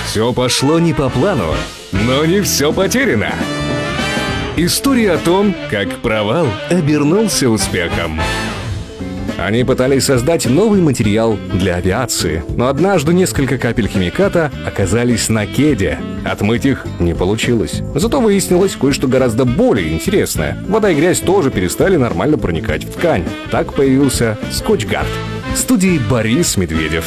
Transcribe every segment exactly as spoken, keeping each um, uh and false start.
Все пошло не по плану, но не все потеряно. История о том, как провал обернулся успехом. Они пытались создать новый материал для авиации, но однажды несколько капель химиката оказались на кеде. Отмыть их не получилось. Зато выяснилось кое-что гораздо более интересное. Вода и грязь тоже перестали нормально проникать в ткань. Так появился скотч-гард. Студии Борис Медведев.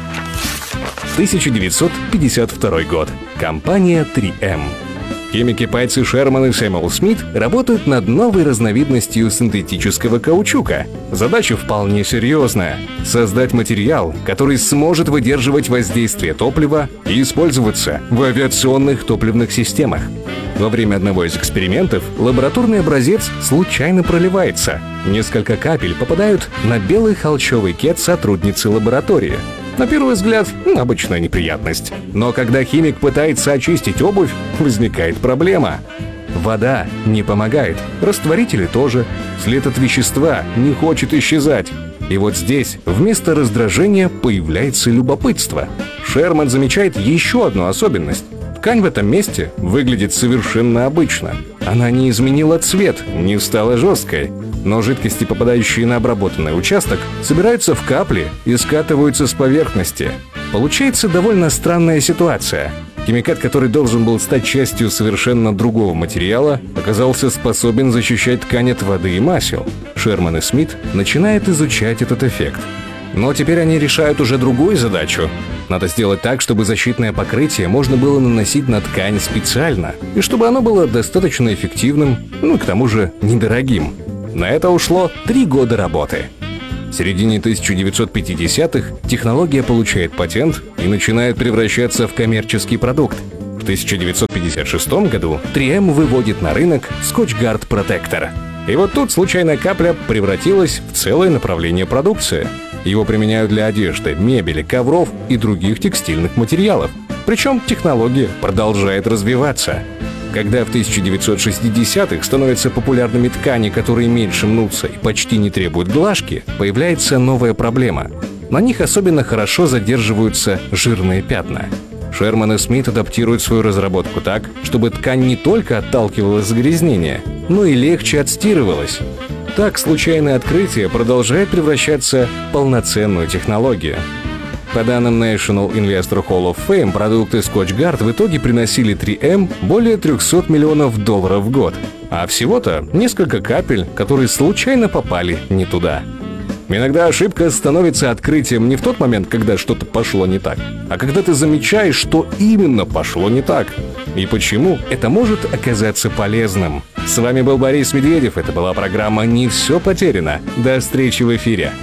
тысяча девятьсот пятьдесят второй год. Компания три эм. Химики Пэтси Шерман и Сэмюэл Смит работают над новой разновидностью синтетического каучука. Задача вполне серьезная – создать материал, который сможет выдерживать воздействие топлива и использоваться в авиационных топливных системах. Во время одного из экспериментов лабораторный образец случайно проливается. Несколько капель попадают на белый холщовый кед сотрудницы лаборатории. На первый взгляд, обычная неприятность. Но когда химик пытается очистить обувь, возникает проблема. Вода не помогает, растворители тоже. След от вещества не хочет исчезать. И вот здесь вместо раздражения появляется любопытство. Шерман замечает еще одну особенность. Ткань в этом месте выглядит совершенно обычно. Она не изменила цвет, не стала жесткой. Но жидкости, попадающие на обработанный участок, собираются в капли и скатываются с поверхности. Получается довольно странная ситуация. Химикат, который должен был стать частью совершенно другого материала, оказался способен защищать ткань от воды и масел. Шерман и Смит начинают изучать этот эффект. Но теперь они решают уже другую задачу. Надо сделать так, чтобы защитное покрытие можно было наносить на ткань специально, и чтобы оно было достаточно эффективным, ну и к тому же недорогим. На это ушло три года работы. В середине тысяча девятьсот пятидесятых технология получает патент и начинает превращаться в коммерческий продукт. В тысяча девятьсот пятьдесят шестом году три эм выводит на рынок скотч-гард Протектор. И вот тут случайная капля превратилась в целое направление продукции. Его применяют для одежды, мебели, ковров и других текстильных материалов. Причем технология продолжает развиваться. Когда в тысяча девятьсот шестидесятых становятся популярными ткани, которые меньше мнутся и почти не требуют глажки, появляется новая проблема. На них особенно хорошо задерживаются жирные пятна. Шерман и Смит адаптируют свою разработку так, чтобы ткань не только отталкивала загрязнение, но и легче отстирывалась. Так случайное открытие продолжает превращаться в полноценную технологию. По данным National Investor Hall of Fame, продукты скотч-гард в итоге приносили три эм более трехсот миллионов долларов в год. А всего-то несколько капель, которые случайно попали не туда. Иногда ошибка становится открытием не в тот момент, когда что-то пошло не так, а когда ты замечаешь, что именно пошло не так. И почему это может оказаться полезным. С вами был Борис Медведев. Это была программа «Не все потеряно». До встречи в эфире.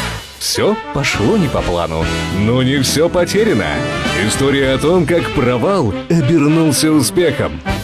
Все пошло не по плану, но не все потеряно. История о том, как провал обернулся успехом.